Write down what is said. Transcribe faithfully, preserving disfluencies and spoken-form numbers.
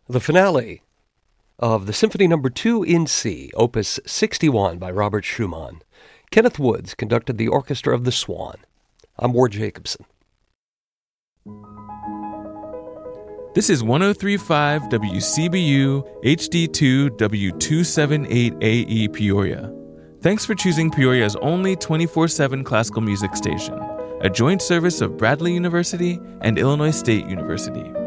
The finale of the Symphony Number two in C, Opus sixty-one by Robert Schumann. Kenneth Woods conducted the orchestra of the Swan. I'm Ward Jacobson. This is one oh three point five W C B U H D two W two seventy-eight A E Peoria. Thanks for choosing Peoria's only twenty-four seven classical music station, a joint service of Bradley University and Illinois State University.